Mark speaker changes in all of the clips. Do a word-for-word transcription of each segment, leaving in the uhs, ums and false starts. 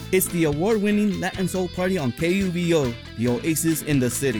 Speaker 1: It's the award-winning Latin Soul Party on K U V O, the oasis in the city.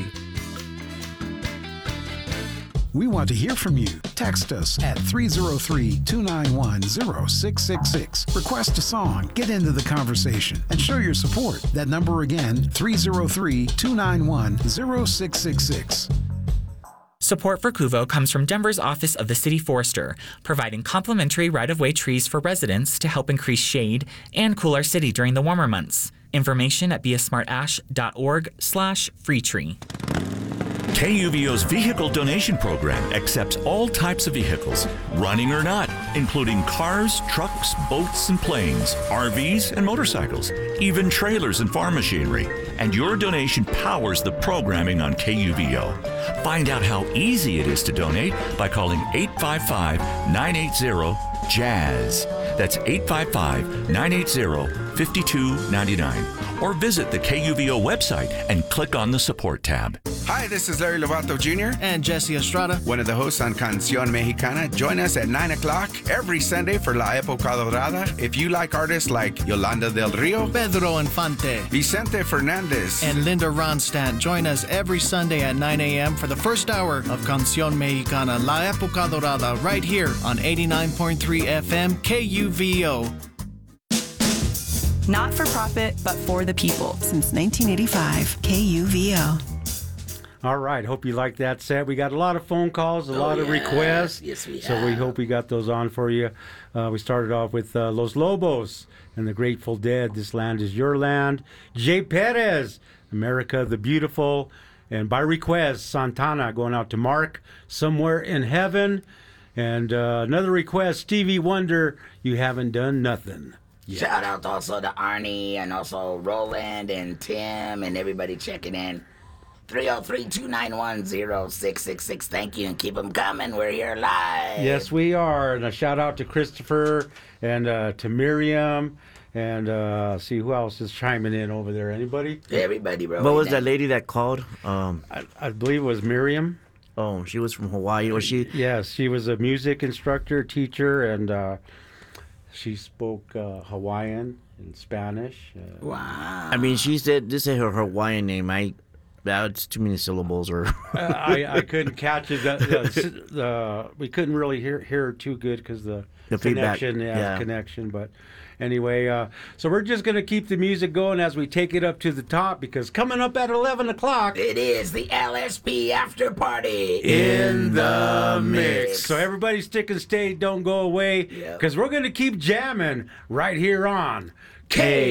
Speaker 2: We want to hear from you. Text us at three oh three, two nine one, oh six six six. Request a song, get into the conversation, and show your support. That number again, three oh three, two nine one, oh six six six.
Speaker 3: Support for Cuvo comes from Denver's Office of the City Forester, providing complimentary right-of-way trees for residents to help increase shade and cool our city during the warmer months. Information at beasmartash.org slash free tree.
Speaker 4: K U V O's vehicle donation program accepts all types of vehicles, running or not, including cars, trucks, boats, and planes, R Vs, and motorcycles, even trailers and farm machinery. And your donation powers the programming on K U V O. Find out how easy it is to donate by calling eight five five, nine eight zero, JAZZ. That's eight five five, nine eight zero, five two nine nine. Or visit the K U V O website and click on the support tab.
Speaker 5: Hi, this is Larry Lovato Junior
Speaker 6: And Jesse Estrada,
Speaker 5: one of the hosts on Canción Mexicana. Join us at nine o'clock every Sunday for La Época Dorada. If you like artists like Yolanda del Rio,
Speaker 6: Pedro Infante,
Speaker 5: Vicente Fernandez,
Speaker 6: and Linda Ronstadt, join us every Sunday at nine a.m. for the first hour of Canción Mexicana, La Época Dorada, right here on eighty-nine point three F M K U V O.
Speaker 7: Not for profit, but for the people.
Speaker 8: Since nineteen eighty-five, K U V O.
Speaker 9: All right. Hope you liked that set. We got a lot of phone calls, a
Speaker 10: oh,
Speaker 9: lot
Speaker 10: yeah.
Speaker 9: of requests.
Speaker 10: Yes, we have.
Speaker 9: So we hope we got those on for you. Uh, we started off with uh, Los Lobos and the Grateful Dead. This land is your land. Jay Perez, America the Beautiful. And by request, Santana going out to Mark, Somewhere in Heaven. And uh, another request, Stevie Wonder, You Haven't Done Nothing.
Speaker 10: Yeah. Shout out also to Arnie and also Roland and Tim and everybody checking in. three oh three, two nine one, oh six six six. Thank you and keep them coming. We're here live.
Speaker 9: Yes, we are. And a shout out to Christopher and uh, to Miriam. And uh, see who else is chiming in over there. Anybody?
Speaker 10: Everybody, bro.
Speaker 11: What was that lady that called? Um,
Speaker 9: I, I believe it was Miriam.
Speaker 11: Oh, she was from Hawaii. Was she?
Speaker 9: Yes, she was a music instructor, teacher, and uh, she spoke uh, Hawaiian and Spanish. Uh,
Speaker 10: wow.
Speaker 11: I mean, she said, this is her Hawaiian name. I, that's too many syllables. Or
Speaker 9: uh, I, I couldn't catch it. The, the, the, we couldn't really hear, hear her too good because the,
Speaker 11: the
Speaker 9: connection,
Speaker 11: feedback.
Speaker 9: yeah,
Speaker 11: Yeah.
Speaker 9: connection. But anyway, uh, so we're just going to keep the music going as we take it up to the top because coming up at eleven o'clock,
Speaker 10: it is the L S P after party
Speaker 9: in the mix. So everybody stick and stay, don't go away because
Speaker 10: yep.
Speaker 9: we're going to keep jamming right here on K